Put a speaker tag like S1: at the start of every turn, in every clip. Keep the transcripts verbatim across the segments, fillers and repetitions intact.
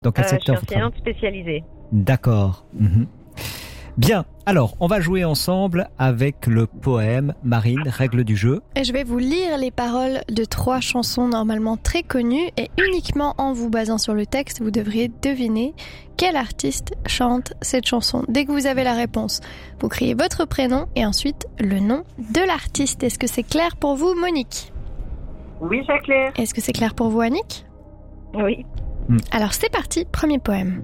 S1: Dans quel
S2: euh,
S1: secteur
S2: je suis enseignante spécialisée.
S1: D'accord. Mmh. Bien, alors on va jouer ensemble avec le poème. Marine, règle du jeu.
S3: Et je vais vous lire les paroles de trois chansons normalement très connues et uniquement en vous basant sur le texte, vous devriez deviner quel artiste chante cette chanson. Dès que vous avez la réponse, vous criez votre prénom et ensuite le nom de l'artiste. Est-ce que c'est clair pour vous, Monique ?
S2: Oui, c'est clair.
S3: Est-ce que c'est clair pour vous, Annick ?
S2: Oui.
S3: Alors c'est parti, premier poème.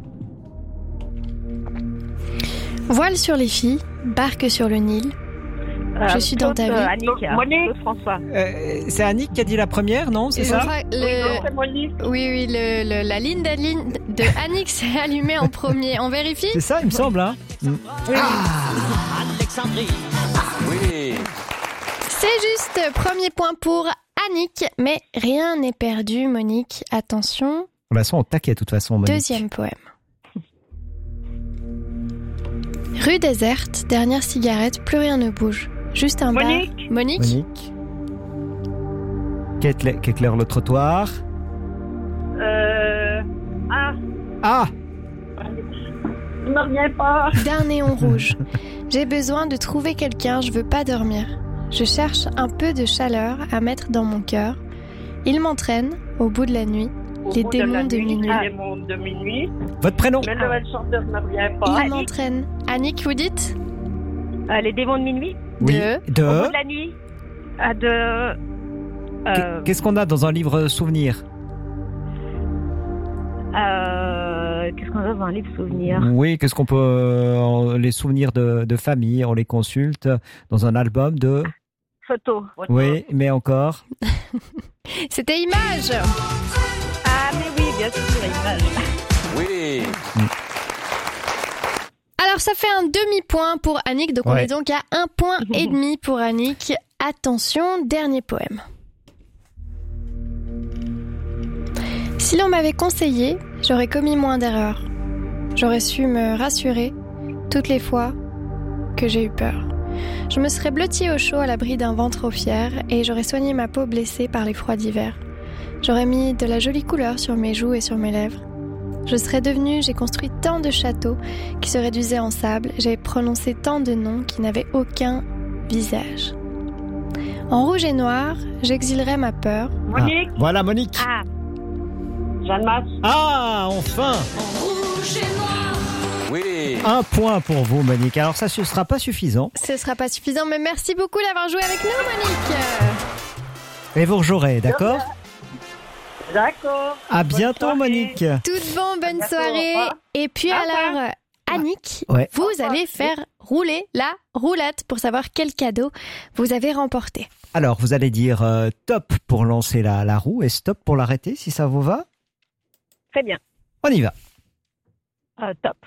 S3: Voile sur les filles, barque sur le Nil.
S2: Euh,
S3: Je suis dans ta vie.
S2: Euh, Annick, Monique. Claude François.
S1: Euh, c'est Annick qui a dit la première, non ? C'est
S3: Et
S1: ça ?
S3: je crois le...
S2: C'est Monique.
S3: Oui, oui, le, le, la ligne d'Aline de Annick s'est allumée en premier. On vérifie ?
S1: C'est ça, il me semble. Hein.
S3: Oui.
S4: Ah, Alexandrie. Oui.
S3: C'est juste, premier point pour Annick, mais rien n'est perdu, Monique. Attention.
S1: De toute façon, on taquait de toute façon, Monique.
S3: Deuxième poème. Rue déserte, dernière cigarette, plus rien ne bouge. Juste un
S2: Monique.
S3: bar. Monique.
S1: Monique. Qu'éclaire, qu'éclaire le trottoir.
S2: Euh... Ah,
S1: Ah,
S2: il me revient pas.
S3: D'un néon rouge. J'ai besoin de trouver quelqu'un, je veux pas dormir. Je cherche un peu de chaleur à mettre dans mon cœur. Il m'entraîne, au bout de la nuit,
S2: Au
S3: les
S2: bout
S3: démons
S2: la
S3: de
S2: nuit,
S3: minuit.
S2: Les démons de minuit.
S1: votre prénom.
S2: Mais le chanteur ne me revient pas.
S3: Il
S2: Annick.
S3: m'entraîne. Annick, vous dites ?
S2: Euh, les démons de minuit.
S1: Oui.
S3: De-
S1: De.
S2: Au bout de la nuit. Ah, de... Euh,
S1: Qu'est-ce qu'on a dans un livre souvenir ?
S2: euh, Qu'est-ce qu'on a dans un livre souvenir?
S1: Oui, qu'est-ce qu'on peut... euh, les souvenirs de, de famille, on les consulte dans un album de...
S2: Photo.
S1: Oui, mais encore...
S3: C'était Image.
S2: Ah, mais oui, bien sûr, image.
S4: Oui.
S3: Alors ça fait un demi-point pour Annick, donc on
S1: Ouais.
S3: est donc à un point et demi pour Annick. Attention, dernier poème. Si l'on m'avait conseillé, j'aurais commis moins d'erreurs. J'aurais su me rassurer toutes les fois que j'ai eu peur. Je me serais blottie au chaud à l'abri d'un vent trop fier et j'aurais soigné ma peau blessée par les froids d'hiver. J'aurais mis de la jolie couleur sur mes joues et sur mes lèvres. Je serais devenue, j'ai construit tant de châteaux qui se réduisaient en sable, j'ai prononcé tant de noms qui n'avaient aucun visage. En rouge et noir, j'exilerais ma peur.
S2: Monique.
S1: Ah, voilà, Monique.
S2: Ah. Jeanne Masse.
S1: Ah, enfin.
S4: Oui.
S1: Un point pour vous, Monique. Alors ça, ce ne sera pas suffisant.
S3: Ce sera pas suffisant, mais merci beaucoup d'avoir joué avec nous, Monique.
S1: Et vous rejouerez, d'accord ?
S2: D'accord.
S1: À
S2: Bonne
S1: bientôt,
S2: soirée.
S1: Monique.
S3: Tout bon, bonne
S2: bientôt,
S3: soirée.
S2: au revoir.
S3: Et puis
S2: Au
S3: alors, Annick,
S1: Ouais.
S3: vous
S2: Au revoir.
S3: allez faire rouler la roulette pour savoir quel cadeau vous avez remporté.
S1: Alors, vous allez dire euh, top pour lancer la, la roue et stop pour l'arrêter, si ça vous va.
S2: Très bien.
S1: On y va.
S2: Euh, top.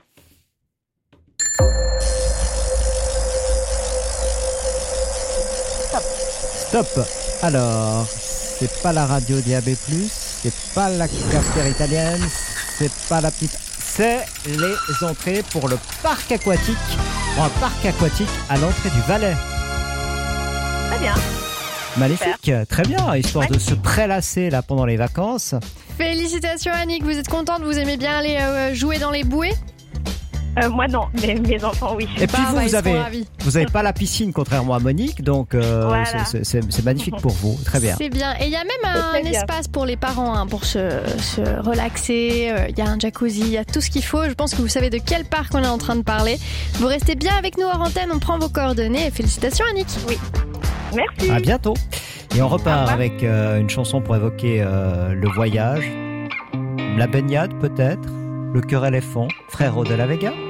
S1: Stop. Alors, c'est pas la radio D A B plus, c'est pas la cafetière italienne, c'est pas la petite... C'est les entrées pour le parc aquatique, pour un parc aquatique à l'entrée du Valais.
S2: Très bien.
S1: Magnifique, très bien, histoire de se prélasser là pendant les vacances.
S3: Félicitations, Annick, vous êtes contente, vous aimez bien aller euh, jouer dans les bouées?
S2: Euh, moi, non, mais mes enfants, oui.
S1: Et puis
S3: Bah,
S1: vous,
S3: bah, ils
S1: vous avez,
S3: seront ravis.
S1: vous avez pas la piscine contrairement à Monique, donc euh,
S2: Voilà.
S1: c'est, c'est, c'est magnifique pour vous, très bien.
S3: C'est bien. Et il y a même un
S2: très bien.
S3: espace pour les parents hein, pour se, se relaxer. Il y a un jacuzzi, il y a tout ce qu'il faut. Je pense que vous savez de quel parc on est en train de parler. Vous restez bien avec nous hors antenne, on prend vos coordonnées. Et félicitations, Annick.
S2: Oui. Merci.
S1: À bientôt. Et on repart
S2: Au revoir.
S1: avec euh, une chanson pour évoquer euh, le voyage, la baignade peut-être, le cœur éléphant, Frérot de la Vega.